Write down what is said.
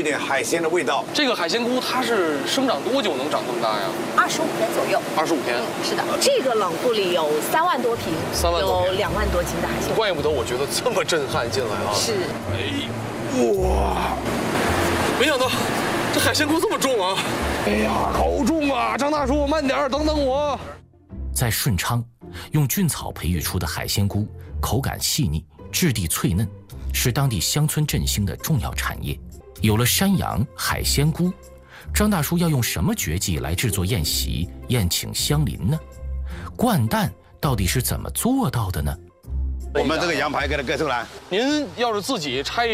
点海鲜的味道。 这个海鲜菇它是生长多久能长这么大呀 25天左右。 ？25天。 是的，这个冷库里有3万多瓶， 3万多瓶有2万多斤的海鲜。 怪不得我觉得这么震撼进来啊！ 是。 哇，没想到这海鲜菇这么重啊！哎呀，好重啊！张大叔，慢点，等等我。 在顺昌，用菌草培育出的海鲜菇口感细腻，质地脆嫩，是当地乡村振兴的重要产业。有了山羊、海鲜菇，张大叔要用什么绝技来制作宴席，宴请乡邻呢？灌蛋到底是怎么做到的呢？ 我们这个羊排给它割出来。 您要是自己拆